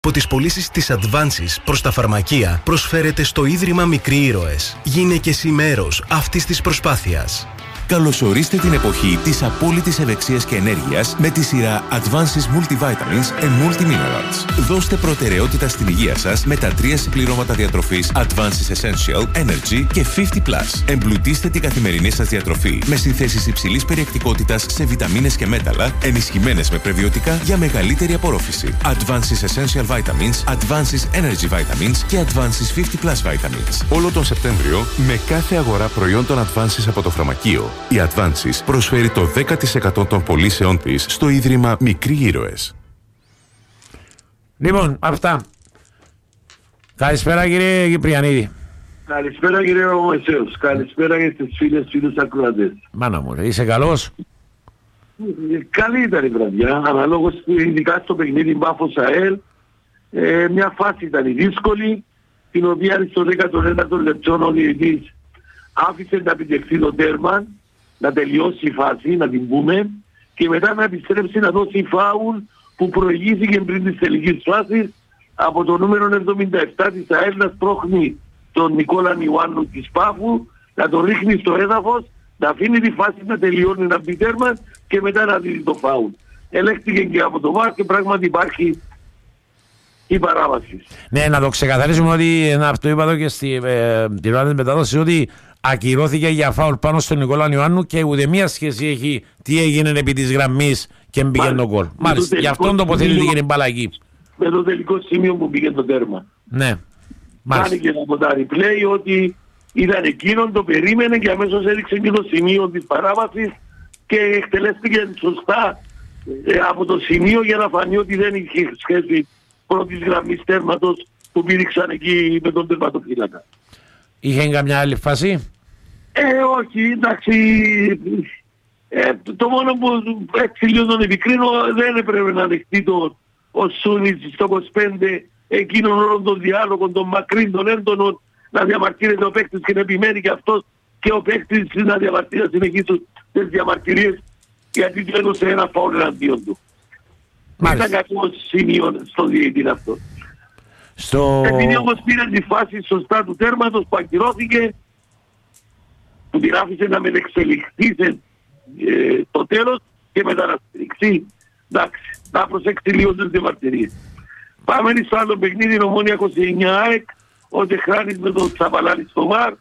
Από τις πωλήσεις της Advances προς τα φαρμακεία προσφέρεται στο Ίδρυμα Μικροί Ήρωες. Γίνε και εσύ μέρος αυτής της προσπάθειας. Καλωσορίστε την εποχή της απόλυτης ευεξίας και ενέργειας με τη σειρά Advances Multivitamins and Multiminerals. Δώστε προτεραιότητα στην υγεία σας με τα 3 συμπληρώματα διατροφής Advances Essential, Energy και 50+. Εμπλουτίστε την καθημερινή σας διατροφή με συνθέσεις υψηλής περιεκτικότητας σε βιταμίνες και μέταλλα, ενισχυμένες με πρεβιωτικά για μεγαλύτερη απορρόφηση. Advances Essential Vitamins, Advances Energy Vitamins και Advances 50+ Vitamins. Όλο τον Σεπτέμβριο, με κάθε αγορά προϊόντων Advances από το φαρμακείο, η Advances προσφέρει το 10% των πωλήσεών της στο Ίδρυμα Μικροί Ήρωες. Λοιπόν, αυτά. Καλησπέρα κύριε Κυπριανίδη. Καλησπέρα κύριε Μωυσέους. Καλησπέρα και στις φίλους ακροατές. Μάνα μου, είσαι καλός? Καλή ήταν η βραδιά, αναλόγως ειδικά στο παιχνίδι Πάφος ΑΕΛ. Μια φάση ήταν η δύσκολη, την οποία στο 19ο λεπτό ο διαιτητής άφησε να επιτευχθεί το τέρμα, να τελειώσει η φάση, να την πούμε, και μετά να επιστρέψει να δώσει φάουλ που προηγήθηκε πριν της τελικής φάσης από το νούμερο 77 της ΑΕΛ να σπρώχνει τον Νικόλα Ιωάννου της Πάφου, να τον ρίχνει στο έδαφος, να αφήνει τη φάση να τελειώνει, να μπει τέρμα και μετά να δει το φάουλ. Ελέγχθηκε και από το ΒΑΡ και πράγματι υπάρχει η παράβαση. Ναι, να το ξεκαθαρίσουμε ότι αυτό είπα εδώ και στην ώρα της μετάδοσης, ότι ακυρώθηκε για φάουλ πάνω στον Νικόλα Ιωάννου και ούτε μία σχέση έχει τι έγινε επί της γραμμής και μπήκε το γκολ. Μάλιστα, γι' αυτόν τοποθετήθηκε η μπάλα εκεί. Με το τελικό σημείο που πήγε το τέρμα. Ναι. Κάνει και από τα replay ότι ήταν εκείνον, το περίμενε και αμέσως έδειξε και το σημείο της παράβασης και εκτελέστηκε σωστά από το σημείο για να φανεί ότι δεν είχε σχέση πρώτης γραμμής τέρματος που πήδηξαν εκεί με τον τερματοφύλακα. Είχε καμιά άλλη φάση? Όχι, εντάξει. Το μόνο που έτσι λίγο τον επικρίνω, δεν έπρεπε να δεχτεί ο Σούνιτς στο 25 εκείνον όλων των διάλογων, των μακρύν, των έντονων, να διαμαρτύρεται ο παίκτης και να επιμένει και αυτός και ο παίκτης να συνεχίσει τις διαμαρτυρίες, γιατί του έδωσε ένα φάουλ εναντίον του. Ήταν κακό σημείο στο διαιτητή αυτό. Επειδή όμως πήρε τη φάση σωστά του τέρματος που ακυρώθηκε, που την άφησε να μετεξελιχθεί το τέλος και μετά να στηριχθεί, εντάξει, να προσέξει λίγο τις διαμαρτυρίες. Πάμε στο άλλο παιχνίδι, Ομόνοια 29 ΑΕΚ, ο Τεχράνης με τον Τσαπαλάνη στο ΒΑΡ.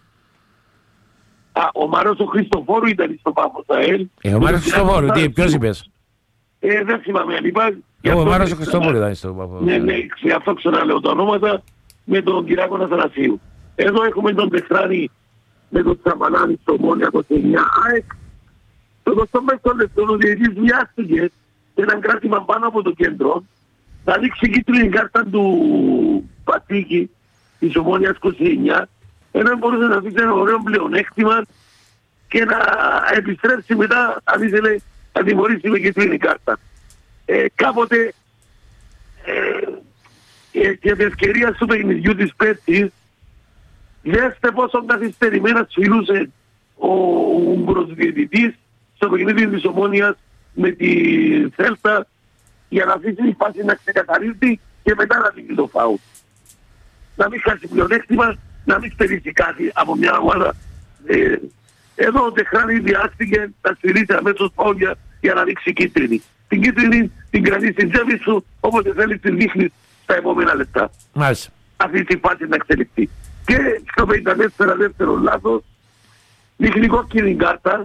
Ο Μάρος ο Χριστοφόρου ήταν στο Πάφος ΑΕΛ. Ο Μάρος Χριστοφόρου, ποιος είπες? Δεν θυμάμαι αν είπα. Ο Μάρος ο Χριστοφόρου ήταν στο Πάφος. Ναι, γι' αυτό ξαναλέω τα ονόματα με τον Κυριάκο Αθανασίου. Εδώ έχουμε τον Τεχράνη με τον Τσαπαλάνη στο Ομόνοια 29 ΑΕΚ. Το 25 λεπτό ο διαιτητής βιάστηκε σε έναν κράτημα πάνω από το κέντρο να δείξει κίτρινη κάρτα του Πατήκη της Ομόνοιας 29, ενώ μπορούσε να δείξει ένα ωραίο πλεονέκτημα και να επιστρέψει μετά, αν ήθελε να τιμωρήσει με κίτρινη κάρτα. Κάποτε και την ευκαιρία του παιχνιδιού της Πέτσης, δέστε πόσο καθυστερημένα σφυρούσε ο Ούγγρος διαιτητής στο παιχνίδι της Ομόνοιας με τη Θέλτα για να αφήσει η φάση να ξεκαθαρίσει και μετά να δείξει το φάουλ. Να μην χάσει πλεονέκτημα, να μην στερήσει κάτι από μια ομάδα. Εδώ ο Τεχράνη διάστηκε να σφυρίσει αμέσως φάουλ για να δείξει κίτρινη. Την κίτρινη την κρατήσει στην τσέπη σου, όποτε θέλει την δείχνει στα επόμενα λεπτά. Μάλιστα. Αυτή τη φάση να εξελιχθεί. Και στο 54 δεύτερο λάθος, δείχνει κόκκινη κάρτα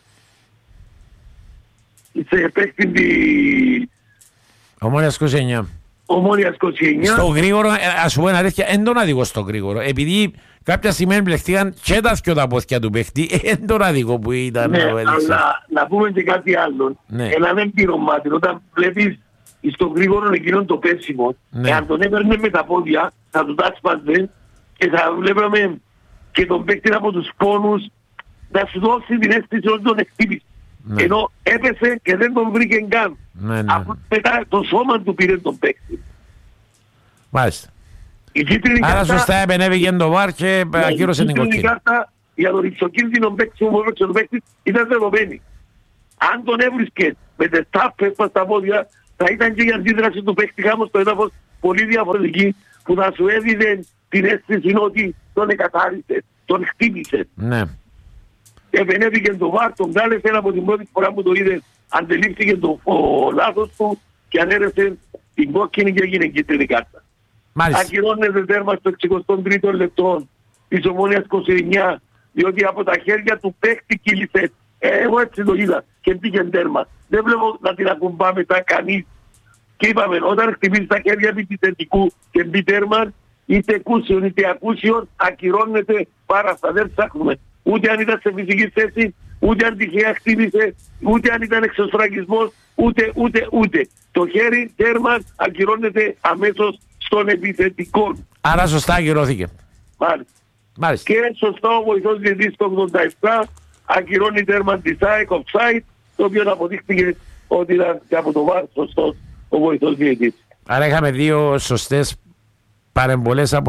σε παίκτη Ομόνοιας 29. Ομόνοιας 29. Στο γρήγορο, ας σου πω ένα αλήθεια, δεν τον άδικο στο γρήγορο. Επειδή κάποια στιγμή μπλεχτήκαν και τα δυο τα πόθηκια του παίχτη, δεν τον άδικο που ήταν. Ναι, αλλά να πούμε και κάτι άλλο. Ναι. Έναν έμπειρο μάτι, όταν βλέπεις στο γρήγορο εκείνον το πέσιμο, ναι. Αν τον έπαιρνε με τα πόδια, θα του τάσπαζε και θα βλέπαμε και τον παίκτη από τους πόνους να σου δώσει την αίσθηση ότι τον εκτίμησε. Ναι. Ενώ έπεσε και δεν τον βρήκε καν. Ναι. Αφού μετά το σώμα του πήρε τον παίκτη. Μάλιστα. Άρα σωστά επενέβηκε το ΒΑΡ και ακύρωσε την κόκκινη. Η κάρτα για τον ριψοκίνδυνο παίκτη που έπαιξε τον παίκτη ήταν δεδομένη. Αν τον έβρισκε με τεστάπες στα πόδια, θα ήταν και η αντίδραση του παίκτη χάμω στο έδαφος πολύ διαφορετική που θα σου έδινε την αίσθηση ότι τον εκαθάρισε, τον χτύπησε. Ναι. Επενέβηκε το βάρ, τον κάλεσε από την πρώτη φορά που το είδε, αντελήφθηκε το λάθος του και ανέρεσε την κόκκινη και έγινε κίτρινη κάρτα. Ακυρώνεται τέρμα στο 63ο λεπτό της Ομόνοιας 29, διότι από τα χέρια του παίχτη κύλησε. Εγώ έτσι το είδα και πήγε τέρμα. Δεν βλέπω να την ακουμπά μετά κανείς. Και είπαμε, όταν χτυπήσει τα χέρια επιθετικού και μπει τέρμα, είτε εκούσιον είτε ακούσιον, ακυρώνεται παράστα. Δεν ψάχνουμε. Ούτε αν ήταν σε φυσική θέση, ούτε αν τυχαία χτύπησε, ούτε αν ήταν εξωστραγισμός, ούτε. Το χέρι τέρμα ακυρώνεται αμέσως στον επιθετικό. Άρα σωστά ακυρώθηκε. Μάλιστα. Και σωστά ο βοηθός διαιτητής το 87 ακυρώνει τέρμα της ΑΕΚ offside, το οποίο αποδείχθηκε ότι ήταν και από το βάρ σωστός ο βοηθός διαιτητής. Άρα είχαμε δύο σωστές παρεμβολές από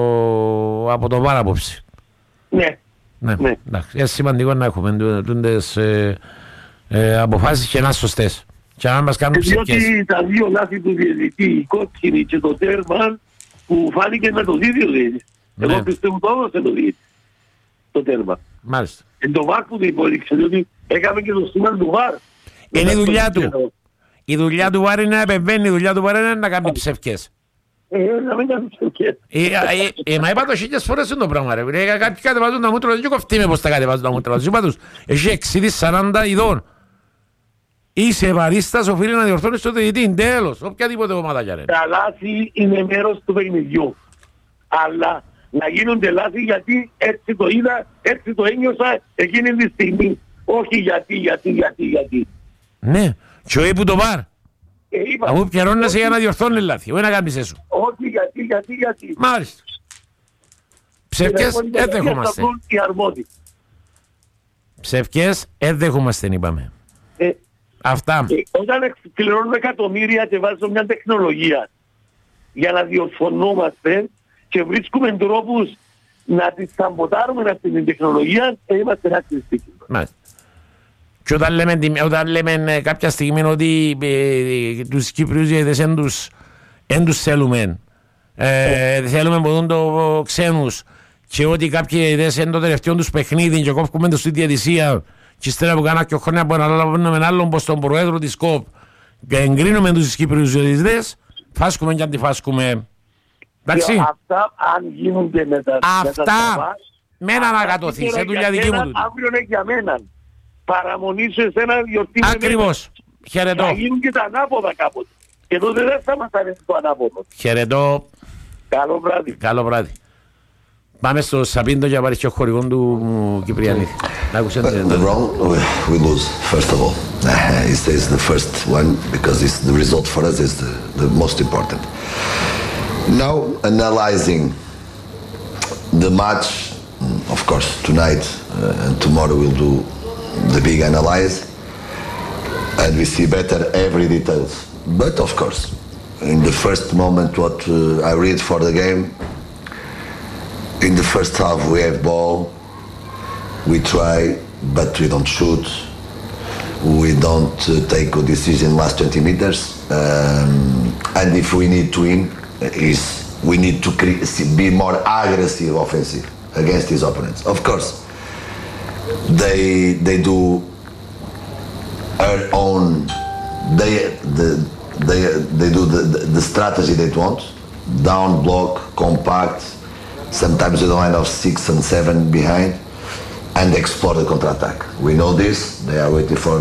το βάρ απόψη. Ναι. Είναι σημαντικό να έχουμε τις αποφάσεις και να σωστές. Και να μας κάνουν ψυχές. Διότι τα δύο λάθη του διαιτητή, η κόκκινη και το τέρμα, που φάνηκε να το δει ο διαιτητής. Εγώ πιστεύω το έδωσε το διαιτητή. Το τέρμα. Μάλιστα. Εν το βάρ που το υπόδειξε, διότι έκαμε και το σήμα του βάρ. Είναι η δουλειά του. Η δουλειά του βάρ είναι να επεμβαίνει, η δουλειά του βάρ είναι να κάνει ψευκές. Να μην κάνει ψευκές. Μα είπα το χίλιες φορές είναι το πράγμα ρε. Κάποιοι κατεβάζουν τα μούτρα και κοφτεί με πως τα κατεβάζουν τα μούτρα. Είπα τους, έχει 60-40 ειδών. Είσαι βαρίστας, οφείλει να διορθώνεις το διαιτητή, τέλος, οποιαδήποτε ομάδα για ρε. Τα λάθη είναι μέρος του παιχνιδιού. Αλλά να γίνονται λάθη γιατί έτσι το είδα, έτσι το ένιωσα εκείνη τη στιγμή. Όχι γιατί. Ναι, και όχι που το πάρ. Αφού πιερώνεσαι για να διορθώνει λάθη, όχι να κάνεις έσου. Όχι γιατί. Μάλιστα. Ψευκές έδεχομαστε. Ψευκές έδεχομαστε είπαμε. Αυτά. Όταν κληρώνουμε εκατομμύρια και βάζουμε μια τεχνολογία για να διορθωνόμαστε και βρίσκουμε τρόπους να τη σαμποτάρουμε αυτή την τεχνολογία, είμαστε άκριστικοί. Μάλιστα. Και όταν λέμε κάποια στιγμή ότι τους Κύπριους διαιτητές δεν τους θέλουμε, θέλουμε από το ξένους και ότι κάποιοι διαιτητές είναι το τελευταίο τους παιχνίδι και κόφκουμε τους στη διαιτησία και ύστερα που κάνα και χρόνια που αναλάβουμε άλλον πως τον προέδρο της ΚΟΠ και εγκρίνουμε τους Κύπριους διαιτητές, φάσκουμε και αντιφάσκουμε. Εντάξει. Αυτά αν γίνονται μετά. Αυτά με έναν αγατοθεί, σε δουλειά δική μου. Αύριο είναι για μένα. Παραμονή σε εσένα γιορτή. Ακριβώς. Χαιρετώ. Θα γίνουν και τα ανάποδα κάποτε. Και τότε δεν θα μας αρέσει το ανάποδο. Χαιρετώ. Καλό βράδυ. Καλό βράδυ. Πάμε στο Σαπίντο για πάρει και ο χορηγόν του Κυπριανίδη. The wrong we lose first of all. It is the first one because it's the result for us is the most important. Now analyzing the match, of course tonight and tomorrow we'll do the big analyze and we see better every details. But of course, in the first moment what I read for the game, in the first half we have ball, we try, but we don't shoot. We don't take a decision last 20 meters. And if we need to win, we need to be more aggressive offensive against these opponents. Of course, they do our own. They do the strategy they want. Down block, compact. Sometimes with a line of 6 and 7 behind, and explore the counter-attack. We know this. They are waiting for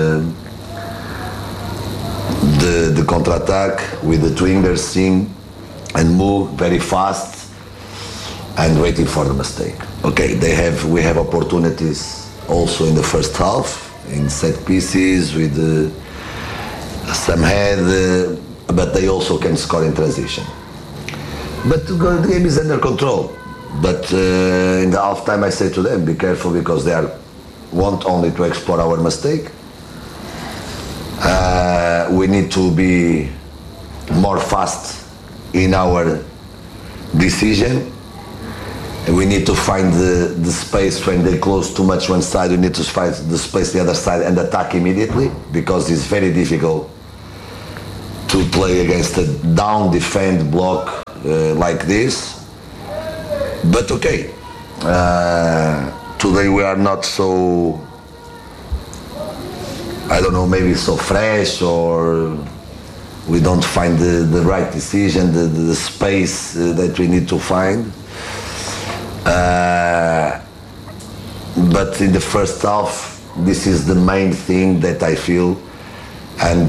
the counter-attack with the two wingers seeing and move very fast and waiting for the mistake. Okay, we have opportunities also in the first half in set pieces with some head, but they also can score in transition. But the game is under control. But in the half time I say to them, be careful because they want only to explore our mistake. We need to be more fast in our decision. We need to find the space when they close too much one side. We need to find the space the other side and attack immediately because it's very difficult to play against a down defend block like this. But okay, today we are not so, I don't know, maybe so fresh, or we don't find the right decision, the space that we need to find. But in the first half, this is the main thing that I feel, and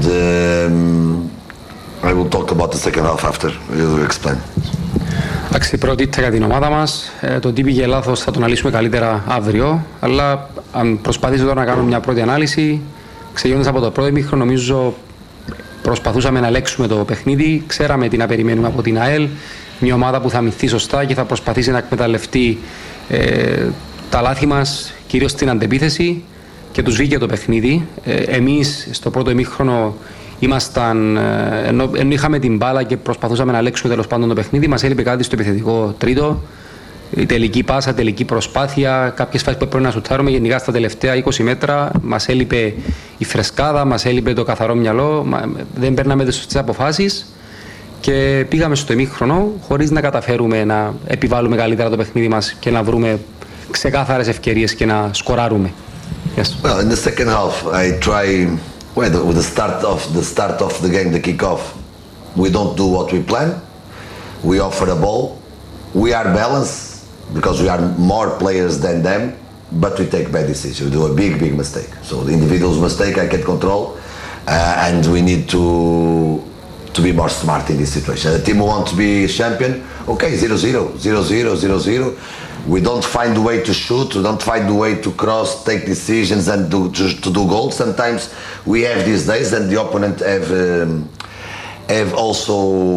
I will talk about the second half after you explain. Εντάξει, πρώτη ήττα για την ομάδα μας. Το τι πήγε λάθος θα το αναλύσουμε καλύτερα αύριο. Αλλά αν προσπαθήσω τώρα να κάνω μια πρώτη ανάλυση, ξεκινώντας από το πρώτο ημίχρονο, νομίζω προσπαθούσαμε να ελέγξουμε το παιχνίδι. Ξέραμε τι να περιμένουμε από την ΑΕΛ. Μια ομάδα που θα αμυνθεί σωστά και θα προσπαθήσει να εκμεταλλευτεί τα λάθη μας, κυρίως στην αντεπίθεση, και τους βγήκε το παιχνίδι. Εμείς στο πρώτο ημίχρονο ήμασταν, ενώ είχαμε την μπάλα και προσπαθούσαμε να ελέγξουμε τέλος πάντων το παιχνίδι, μας έλειπε κάτι στο επιθετικό τρίτο. Η τελική πάσα, τελική προσπάθεια, κάποιες φάσεις που έπρεπε να σουτάρουμε, γενικά στα τελευταία 20 μέτρα μας έλειπε η φρεσκάδα, μας έλειπε το καθαρό μυαλό, δεν παίρναμε τις σωστές αποφάσεις και πήγαμε στο ημίχρονο χωρίς να καταφέρουμε να επιβάλλουμε καλύτερα το παιχνίδι μας και να βρούμε ξεκάθαρες ευκαιρίες και να σκοράρουμε. Yes. Well, in the second half, I try with the start of the game, the kick-off. We don't do what we plan. We offer a ball. We are balanced because we are more players than them, but we take bad decisions. We do a big mistake. So the individual's mistake I can control, and we need to be more smart in this situation. The team who want to be champion, okay, 0-0, 0-0, 0-0. We don't find a way to shoot, we don't find a way to cross, take decisions and to do goals. Sometimes we have these days and the opponent have also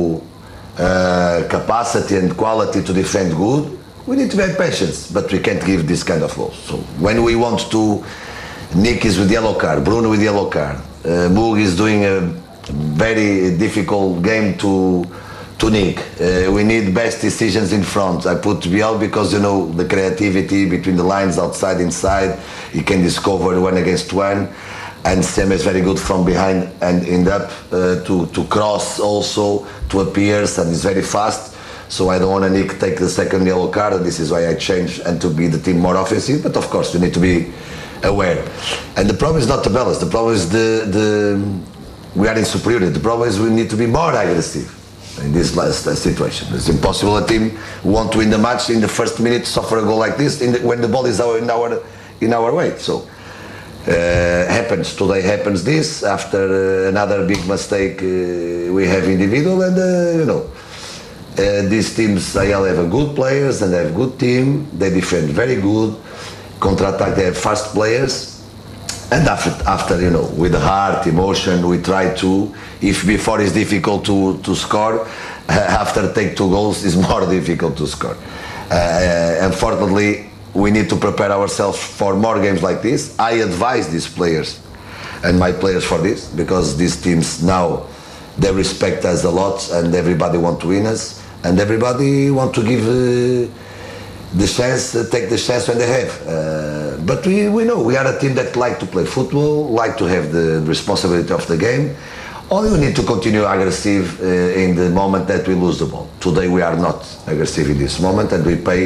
capacity and quality to defend good. We need to have patience, but we can't give this kind of goals. So when we want to, Nick is with yellow card, Bruno with yellow card, Mug is doing a very difficult game to Nick. We need best decisions in front. I put Biel because, you know, the creativity between the lines, outside, inside, he can discover one against one. And Sam is very good from behind and end up to cross also, to appears, and is very fast. So I don't want Nick take the second yellow card, and this is why I change and to be the team more offensive. But of course, we need to be aware. And the problem is not the balance. The problem is we are in superiority. The problem is we need to be more aggressive in this last situation. It's impossible a team who want to win the match in the first minute suffer a goal like this when the ball is in our way. So happens today. Happens this after another big mistake we have individual, and you know, these teams AL have a good players and they have good team. They defend very good. Counter-attack, they have fast players. And after, you know, with the heart, emotion, we try to, if before it's difficult to score, after take 2 goals it's more difficult to score. Unfortunately, we need to prepare ourselves for more games like this. I advise these players and my players for this, because these teams now, they respect us a lot and everybody want to win us and everybody want to give the chance, take the chance when they have. But we know we are a team that like to play football, like to have the responsibility of the game. Only we need to continue aggressive in the moment that we lose the ball. Today we are not aggressive in this moment, and we pay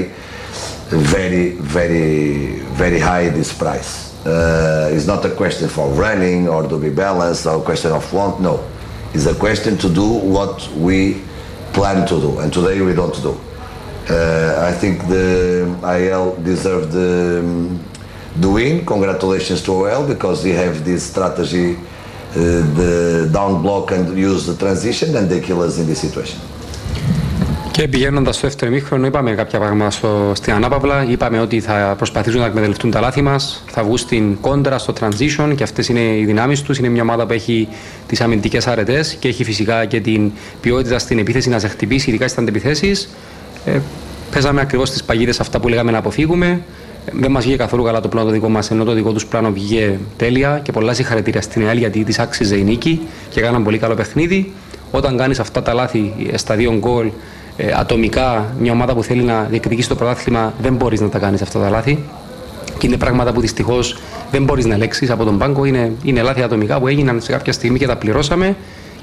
very high this price. It's not a question for running or to be balanced or a question of want. No, it's a question to do what we plan to do, and today we don't do. I think the AL deserved the win. Congratulations to AL because they have this strategy, the down block and use the transition, and they kill us in this situation. Και πηγαίνοντας στο δεύτερο ημίχρονο, είπαμε κάποια πράγματα στην ανάπαυλα. Είπαμε ότι θα προσπαθήσουν να εκμεταλλευτούν τα λάθη μας, θα βγουν στην κόντρα, στο transition, και αυτές είναι οι δυνάμεις τους. Είναι μια ομάδα που έχει τις αμυντικές αρετές και έχει φυσικά και την ποιότητα στην επίθεση να σε χτυπήσει, ειδικά στις αντεπιθέσεις. Παίζαμε ακριβώς τις παγίδες αυτά που λέγαμε να αποφύγουμε. Δεν μας βγήκε καθόλου καλά το πλάνο το δικό μας, ενώ το δικό τους πλάνο βγήκε τέλεια, και πολλά συγχαρητήρια στην ΕΑΛ γιατί της άξιζε η νίκη και έκαναν πολύ καλό παιχνίδι. Όταν κάνεις αυτά τα λάθη στα 2 γκολ ατομικά, μια ομάδα που θέλει να διεκδικήσει το πρωτάθλημα, δεν μπορείς να τα κάνεις αυτά τα λάθη. Και είναι πράγματα που δυστυχώς δεν μπορείς να ελέγξεις από τον πάγκο. Είναι λάθη ατομικά που έγιναν σε κάποια στιγμή και τα πληρώσαμε.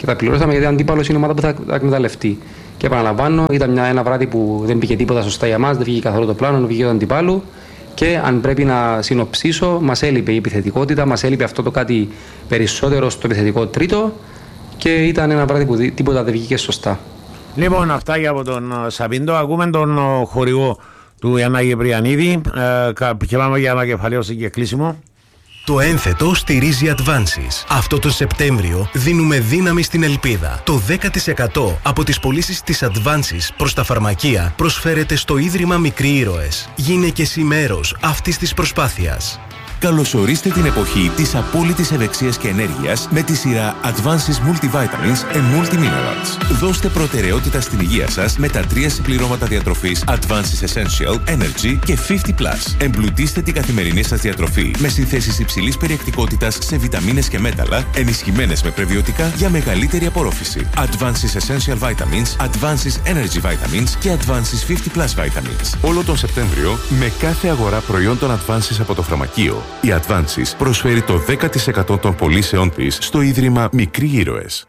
Και τα πληρώσαμε γιατί αντίπαλος είναι η ομάδα που θα τα εκμεταλλευτεί. Και επαναλαμβάνω, ήταν ένα βράδυ που δεν πήγε τίποτα σωστά για μας, δεν πήγε καθόλου το πλάνο, δεν πήγε το αντίπαλου. Και αν πρέπει να συνοψίσω, μας έλειπε η επιθετικότητα, μας έλειπε αυτό το κάτι περισσότερο στο επιθετικό τρίτο και ήταν ένα βράδυ που τίποτα δεν βγήκε σωστά. Λοιπόν, αυτά για από τον Σαπίντο. Ακούμε τον χορηγό του Γιαννάκη Πριανίδη και πάμε για ανακεφαλαίωση και κλείσιμο. Το ένθετο στηρίζει Advances. Αυτό το Σεπτέμβριο δίνουμε δύναμη στην ελπίδα. Το 10% από τις πωλήσεις της Advances προς τα φαρμακεία προσφέρεται στο Ίδρυμα Μικροί Ήρωες. Γίνε και εσύ μέρος αυτής της προσπάθειας. Καλωσορίστε την εποχή της απόλυτης ευεξίας και ενέργειας με τη σειρά Advances Multivitamins and Multiminerals. Δώστε προτεραιότητα στην υγεία σας με τα 3 συμπληρώματα διατροφής Advances Essential, Energy και 50+. Εμπλουτίστε την καθημερινή σας διατροφή με συνθέσεις υψηλής περιεκτικότητας σε βιταμίνες και μέταλλα, ενισχυμένες με πρεβιωτικά για μεγαλύτερη απορρόφηση. Advances Essential Vitamins, Advances Energy Vitamins και Advances 50+ Vitamins. Όλο τον Σεπτέμβριο, με κάθε αγορά προϊόντων Advances από το φαρμακείο, η Advances προσφέρει το 10% των πωλήσεών της στο Ίδρυμα Μικροί Ήρωες.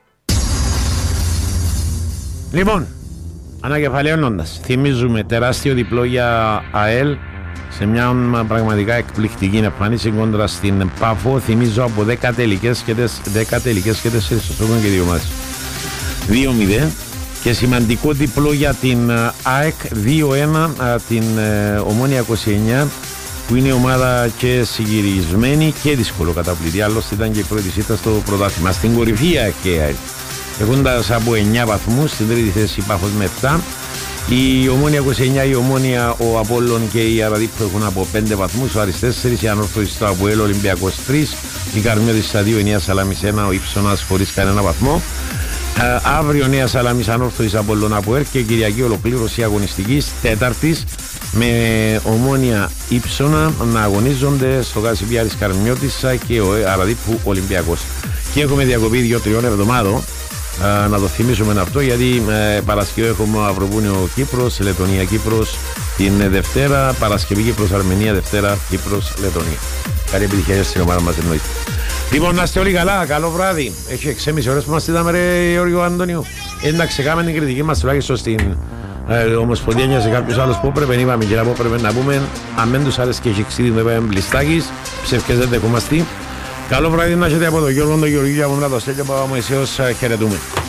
Λοιπόν, ανακεφαλαιώνοντας, θυμίζουμε τεράστιο διπλό για ΑΕΛ σε μια πραγματικά εκπληκτική εμφάνιση κόντρα στην Πάφο. Θυμίζω από 10 τελικές και 4 σωστοκόν και 2 ομάδες. 2-0 και σημαντικό διπλό για την ΑΕΚ 2-1 την Ομόνια 29, που είναι ομάδα και συγκυρισμένη και δύσκολο καταπληκτή. Άλλωστε ήταν και η πρώτη ήττα στο πρωτάθλημα. Στην κορυφή και έχοντας από 9 βαθμούς, στην τρίτη θέση Πάφος με 7. Η Ομόνια 29, η Ομόνια, ο Απόλλων και η Αραδίππο έχουν από 5 βαθμούς. Ο Άρης 4, η Ανόρθωση στο Αποέλ, ο Ολυμπιακός 3, η Καρμιώτης στα 2, η Νέα Σαλάμις 1, ο Ήψωνας χωρίς κανένα βαθμό. Αύριο Νέα Σαλάμις, Ανόρθωσης, Απόλλων, Αποέλ και Κυριακή ολοκλήρωση αγωνιστικής τέταρτης με Ομόνια Ήψωνα να αγωνίζονται στο Κασιπιάρης Καρμιώτης και ο Αραδίππου Ολυμπιακός. Και έχουμε διακοπή 2-3 εβδομάδων. Να το θυμίσουμε αυτό, γιατί Παρασκευή έχουμε Μαυροβούνιο Κύπρος, Λετωνία Κύπρος την Δευτέρα, Παρασκευή Κύπρος Αρμενία, Δευτέρα Κύπρος Λετωνία. Καλή επιτυχία στην ομάδα μας εννοείται. Λοιπόν, να είστε όλοι καλά, καλό βράδυ. Έχει 6,5 ώρες που μας είδαμε ρε Γιώργο Αντωνίου. Εντάξει, κάμε την κριτική μας τουλάχιστον στην Ομοσπονδία, νοιάζει κάποιος άλλος που έπρεπε, είπαμε και να πρέπει να πούμε, αν δεν τους άρεσε και έχει ξύδι με είπαμε Μπλιστάκης, ψευκές δεν δεχόμαστε. Καλό βράδυ να έχετε από τον Γιώργο, τον Γεωργίου, από τον Στέλιο Παπαμωυσέως, χαιρετούμε.